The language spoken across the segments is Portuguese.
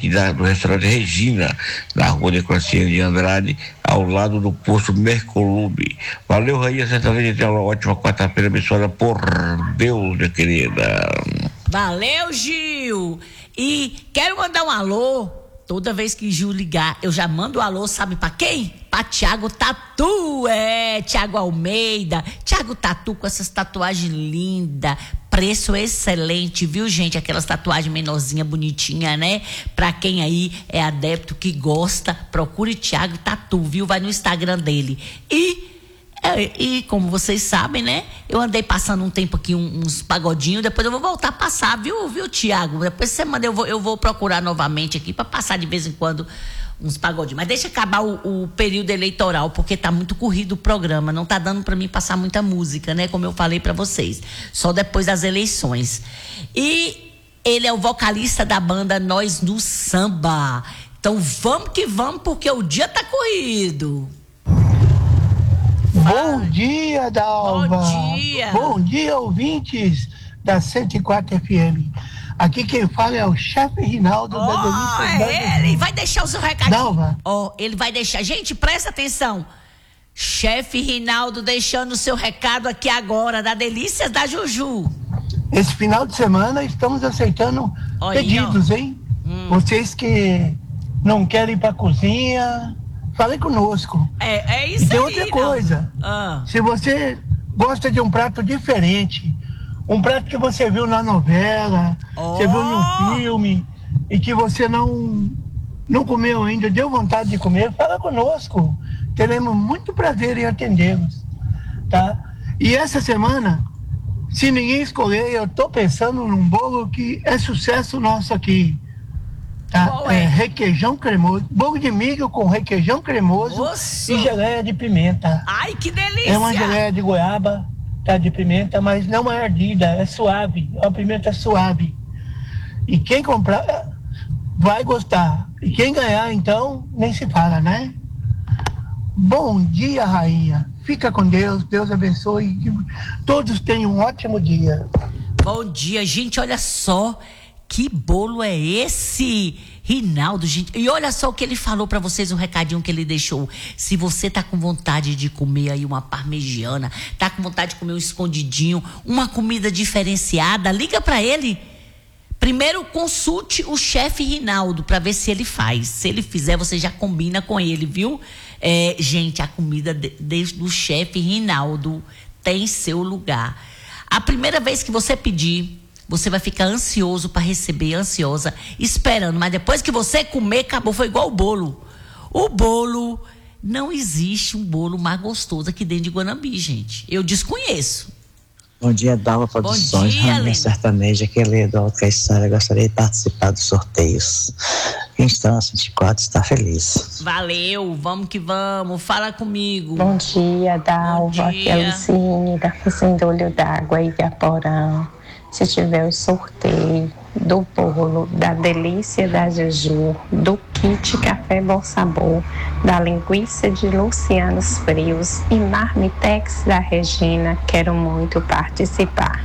aqui do restaurante Regina, na rua Necrocinha de Andrade, ao lado do posto Mercolube. Valeu, Rainha Sertaneja, tenha uma ótima quarta-feira abençoada por Deus, minha querida. Valeu, Gil. E quero mandar um alô. Toda vez que Gil ligar, eu já mando um alô, sabe pra quem? Pra Thiago Tatu, Thiago Almeida. Thiago Tatu com essas tatuagens lindas, preço excelente, viu, gente? Aquelas tatuagens menorzinha, bonitinha, né? Pra quem aí é adepto que gosta, procure Thiago Tatu, viu? Vai no Instagram dele. E como vocês sabem, né? Eu andei passando um tempo aqui uns pagodinhos, depois eu vou voltar a passar, viu, Thiago? Depois você manda, eu vou procurar novamente aqui para passar de vez em quando uns pagodinhos. Mas deixa acabar o período eleitoral, porque tá muito corrido o programa, não tá dando para mim passar muita música, né? Como eu falei para vocês, só depois das eleições. E ele é o vocalista da banda Nós no Samba. Então vamos que vamos, porque o dia tá corrido. Bom dia, Dalva. Bom dia. Bom dia, ouvintes da 104 FM. Aqui quem fala é o chefe Rinaldo da Delícia. Ele vai deixar o seu recadinho. Dalva. Ele vai deixar. Gente, presta atenção. Chefe Rinaldo deixando o seu recado aqui agora, da Delícias da Juju. Esse final de semana estamos aceitando pedidos, hein? Vocês que não querem ir pra cozinha, fale conosco. É isso aí. E tem outra coisa. Ah. Se você gosta de um prato diferente, um prato que você viu na novela, você viu no filme, e que você não comeu ainda, deu vontade de comer, fala conosco. Teremos muito prazer em atendê-los, tá? E essa semana, se ninguém escolher, eu tô pensando num bolo que é sucesso nosso aqui. Tá? É requeijão cremoso, bolo de milho com requeijão cremoso e geleia de pimenta. Ai, que delícia! É uma geleia de goiaba, tá, de pimenta, mas não é ardida, é suave, é uma pimenta suave. E quem comprar vai gostar. E quem ganhar, então, nem se fala, né? Bom dia, rainha. Fica com Deus, Deus abençoe. Que todos tenham um ótimo dia. Bom dia, gente, olha só. Que bolo é esse, Rinaldo, gente? E olha só o que ele falou pra vocês, o recadinho que ele deixou. Se você tá com vontade de comer aí uma parmegiana, tá com vontade de comer um escondidinho, uma comida diferenciada, liga pra ele. Primeiro consulte o chefe Rinaldo pra ver se ele faz. Se ele fizer, você já combina com ele, viu? Gente, a comida do chefe Rinaldo tem seu lugar. A primeira vez que você pedir, você vai ficar ansioso para receber, ansiosa, esperando. Mas depois que você comer, acabou. Foi igual o bolo. O bolo, não existe um bolo mais gostoso aqui dentro de Guanambi, gente. Eu desconheço. Bom dia, Dalva Produções, Rainha Sertaneja, que é Leandro Caissara. Gostaria de participar dos sorteios. Quem está na 104 está feliz. Valeu, vamos que vamos. Fala comigo. Bom dia, Dalva. Aqui é Lucine, da Fazenda Olho d'Água, Igaporã. Se tiver o sorteio do bolo, da Delícia da Juju, do kit Café Bom Sabor, da linguiça de Lucianos Frios e Marmitex da Regina, quero muito participar.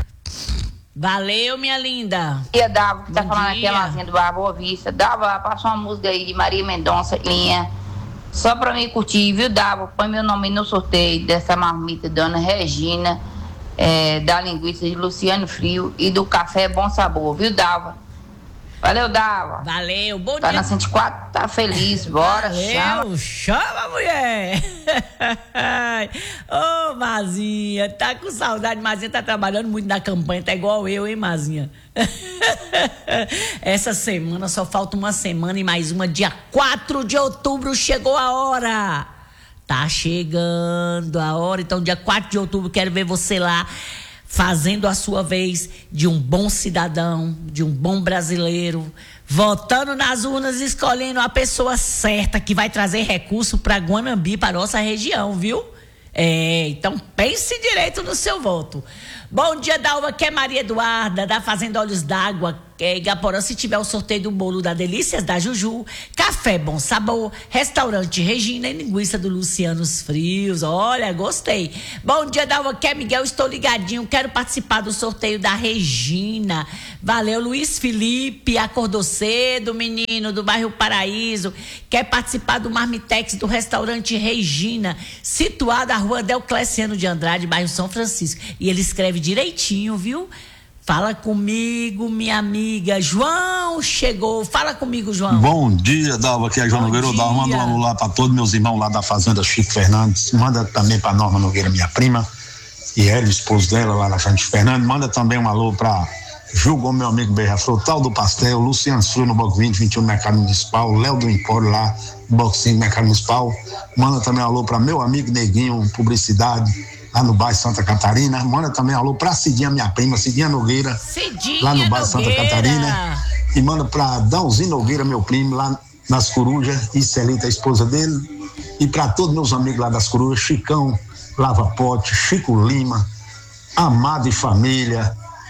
Valeu, minha linda. E a Dava, que tá falando aqui, a Lazinha do Bar Boa Vista. Dava, passa uma música aí de Maria Mendonça, linha, só pra mim curtir, viu, Dava? Põe meu nome no sorteio dessa marmita da Dona Regina, da linguiça de Luciano Frio e do café Bom Sabor, viu, Dava? Valeu, Dava. Valeu, bom tá dia. Tá na 104, tá feliz, bora, chama, mulher. Ô, Mazinha, tá com saudade. Mazinha tá trabalhando muito na campanha, tá igual eu, hein, Mazinha? Essa semana, só falta uma semana e mais uma, dia 4 de outubro, chegou a hora. Tá chegando a hora, então dia 4 de outubro quero ver você lá fazendo a sua vez de um bom cidadão, de um bom brasileiro, votando nas urnas, escolhendo a pessoa certa que vai trazer recurso para Guanambi, para nossa região, viu? Então pense direito no seu voto. Bom dia, Dalva, que é Maria Eduarda, da Fazenda Olhos d'Água. Igaporã, se tiver o sorteio do bolo da Delícias da Juju, Café Bom Sabor, Restaurante Regina e linguiça do Lucianos Frios. Olha, gostei. Bom dia, Dalva, que é Miguel, estou ligadinho, quero participar do sorteio da Regina. Valeu, Luiz Felipe, acordou cedo, menino do bairro Paraíso, quer participar do Marmitex do Restaurante Regina, situado na rua Deocleciano de Andrade, bairro São Francisco. E ele escreve direitinho, viu? Fala comigo, minha amiga. João chegou. Fala comigo, João. Bom dia, Dalva. Aqui é João Nogueira. Manda um alô lá para todos meus irmãos lá da Fazenda Chico Fernandes. Manda também para Norma Nogueira, minha prima. E ela, esposo dela, lá na Fazenda Chico Fernandes. Manda também um alô para Julgou, meu amigo Beija Frutal do Pastel, Luciano Frio no Bloco 20, 21 no Mercado Municipal, Léo do Empório lá no Bloco 5 no Mercado Municipal. Manda também um alô para meu amigo Neguinho, Publicidade, lá no bairro Santa Catarina. Manda também um alô pra Cidinha, minha prima, Cidinha Nogueira, lá no bairro Santa Catarina. E manda pra Dalzinho Nogueira, meu primo, lá nas Corujas, e Celita, a esposa dele. E pra todos meus amigos lá das Corujas, Chicão, Lava Pote, Chico Lima, Amado e família,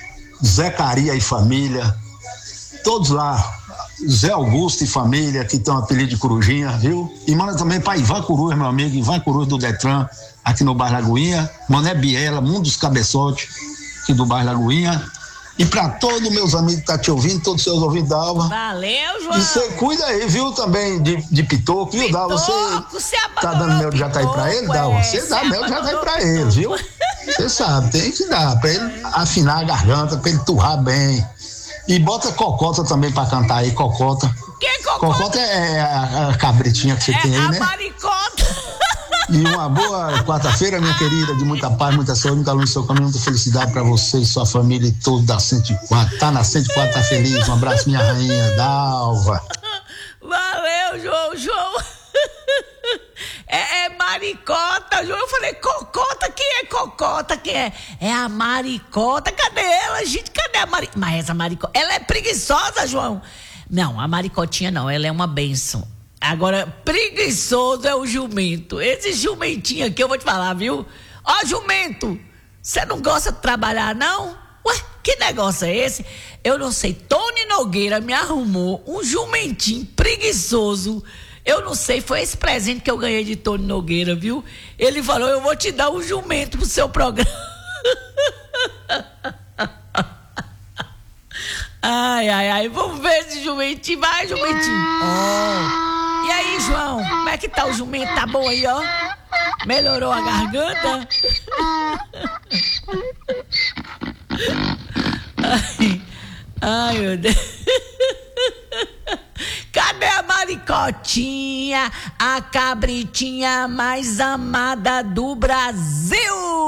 Zé Caria e família, todos lá, Zé Augusto e família, que tem um apelido de Corujinha, viu? E manda também pra Ivan Coruja, meu amigo, Ivan Coruja do Detran, aqui no bairro Lagoinha, Mané Biela, Mundo dos Cabeçotes, aqui do bairro Lagoinha. E pra todos meus amigos que tá te ouvindo, todos os seus ouvintes da Dalva. Valeu, João. E você cuida aí, viu, também de Pitoco, viu, Dalva? Você tá dando mel de jataí pra ele, Dalva? Você dá mel de jataí pra ele, viu? Você sabe, tem que dar, pra ele afinar a garganta, pra ele turrar bem. E bota cocota também pra cantar aí, cocota. Que cocota? Cocota é a cabritinha que você tem aí, né? É a maricota. E uma boa quarta-feira, minha querida, de muita paz, muita saúde, muita luz no seu caminho, muita felicidade pra você e sua família e todos da 104. Tá na 104, tá feliz. Um abraço, minha rainha, Dalva. Valeu, João. É maricota, João. Eu falei, cocota, quem é cocota? Quem é? É a maricota. Cadê ela, gente? Cadê a maricota? Mas essa maricota, ela é preguiçosa, João? Não, a maricotinha não, ela é uma bênção. Agora, preguiçoso é o jumento. Esse jumentinho aqui, eu vou te falar, viu? Ó, jumento, você não gosta de trabalhar, não? Ué, que negócio é esse? Eu não sei, Tony Nogueira me arrumou um jumentinho preguiçoso. Eu não sei, foi esse presente que eu ganhei de Tony Nogueira, viu? Ele falou, eu vou te dar um jumento pro seu programa. Ai, vamos ver esse jumentinho. Vai, jumentinho. E aí, João, como é que tá o jumento? Tá bom aí, ó? Melhorou a garganta? Ai, meu Deus. Cadê a maricotinha, a cabritinha mais amada do Brasil?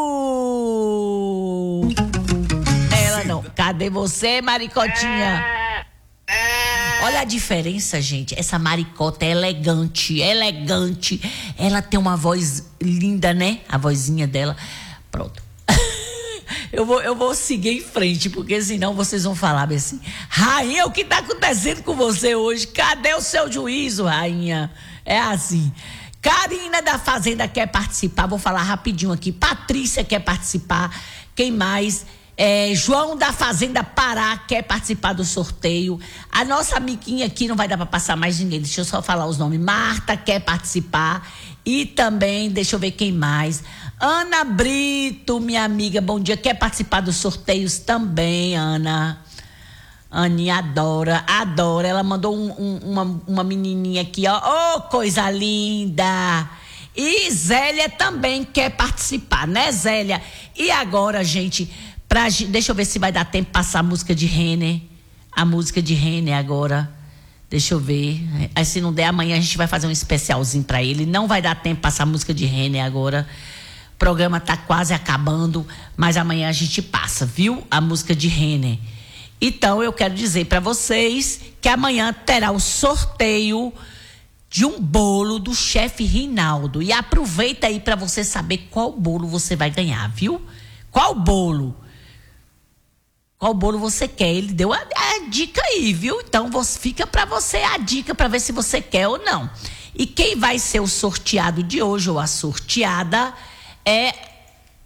Ela não. Cadê você, maricotinha? Olha a diferença, gente. Essa maricota é elegante. Ela tem uma voz linda, né? A vozinha dela. Pronto. Eu vou seguir em frente, porque senão vocês vão falar assim, rainha, o que tá acontecendo com você hoje? Cadê o seu juízo, rainha? É assim. Karina da Fazenda quer participar, vou falar rapidinho aqui. Patrícia quer participar. Quem mais? João da Fazenda Pará quer participar do sorteio. A nossa amiguinha aqui, não vai dar para passar mais ninguém, deixa eu só falar os nomes. Marta quer participar. E também, deixa eu ver quem mais. Ana Brito, minha amiga, bom dia, quer participar dos sorteios também, Ana. Aninha adora. Ela mandou uma menininha aqui, ó. Oh, coisa linda. E Zélia também quer participar, né, Zélia? E agora, gente, deixa eu ver se vai dar tempo de passar a música de Renner. A música de Renner agora. Deixa eu ver. Aí se não der, amanhã a gente vai fazer um especialzinho pra ele. Não vai dar tempo de passar a música de Renner agora. O programa tá quase acabando, mas amanhã a gente passa, viu? A música de Renner. Então eu quero dizer pra vocês que amanhã terá o sorteio de um bolo do chefe Rinaldo. E aproveita aí pra você saber qual bolo você vai ganhar, viu? Qual bolo? Qual bolo você quer? Ele deu a dica aí, viu? Então fica pra você a dica pra ver se você quer ou não. E quem vai ser o sorteado de hoje ou a sorteada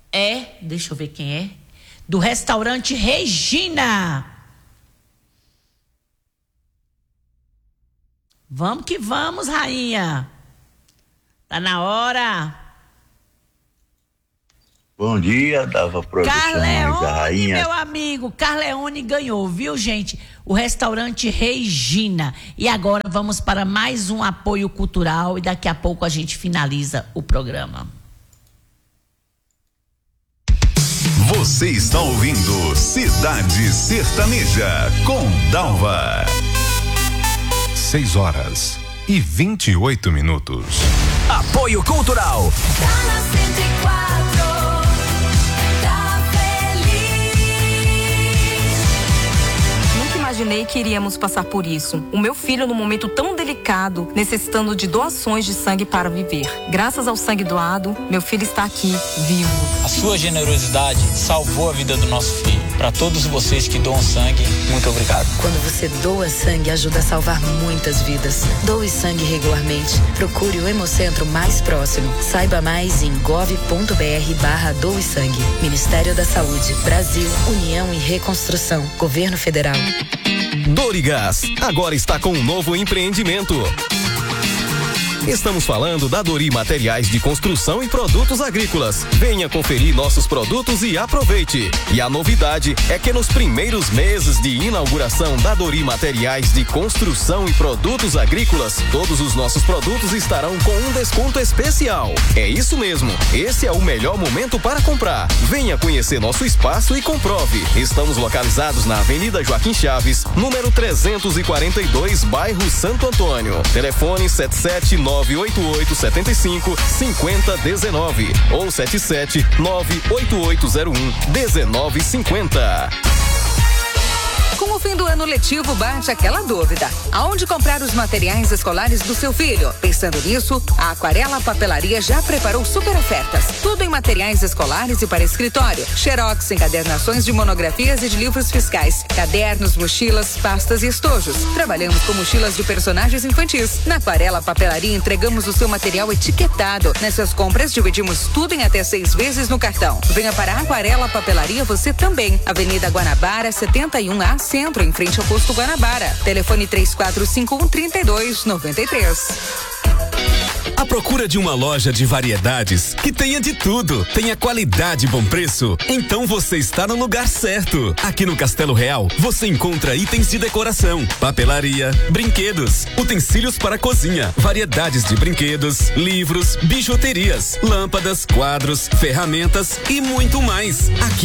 deixa eu ver quem é, do restaurante Regina. Vamos que vamos, rainha. Tá na hora. Bom dia, Dava Produções, Carleone, a rainha. Meu amigo, Carleone ganhou, viu, gente? O restaurante Regina. E agora vamos para mais um apoio cultural e daqui a pouco a gente finaliza o programa. Você está ouvindo Cidade Sertaneja com Dalva. 6h28. Apoio Cultural. Imaginei que iríamos passar por isso. O meu filho, num momento tão delicado, necessitando de doações de sangue para viver. Graças ao sangue doado, meu filho está aqui, vivo. A sua generosidade salvou a vida do nosso filho. Para todos vocês que doam sangue, muito obrigado. Quando você doa sangue, ajuda a salvar muitas vidas. Doe sangue regularmente. Procure o Hemocentro mais próximo. Saiba mais em gov.br/doe sangue. Ministério da Saúde, Brasil, União e Reconstrução, Governo Federal. Dorigas, agora está com um novo empreendimento. Estamos falando da Dori Materiais de Construção e Produtos Agrícolas. Venha conferir nossos produtos e aproveite. E a novidade é que nos primeiros meses de inauguração da Dori Materiais de Construção e Produtos Agrícolas, todos os nossos produtos estarão com um desconto especial. É isso mesmo, esse é o melhor momento para comprar. Venha conhecer nosso espaço e comprove. Estamos localizados na Avenida Joaquim Chaves, númnúmero 342, bairro Santo Antônio. Telefone 77988755019 ou 77988011950. Com o fim do ano letivo, bate aquela dúvida. Aonde comprar os materiais escolares do seu filho? Pensando nisso, a Aquarela Papelaria já preparou super ofertas. Tudo em materiais escolares e para escritório. Xerox, encadernações de monografias e de livros fiscais. Cadernos, mochilas, pastas e estojos. Trabalhamos com mochilas de personagens infantis. Na Aquarela Papelaria entregamos o seu material etiquetado. Nessas compras dividimos tudo em até 6 vezes no cartão. Venha para a Aquarela Papelaria você também. Avenida Guanabara, 71A, Centro, em frente ao posto Guanabara. Telefone 3451-3293. À procura de uma loja de variedades que tenha de tudo, tenha qualidade e bom preço? Então você está no lugar certo. Aqui no Castelo Real, você encontra itens de decoração, papelaria, brinquedos, utensílios para cozinha, variedades de brinquedos, livros, bijuterias, lâmpadas, quadros, ferramentas e muito mais. Aqui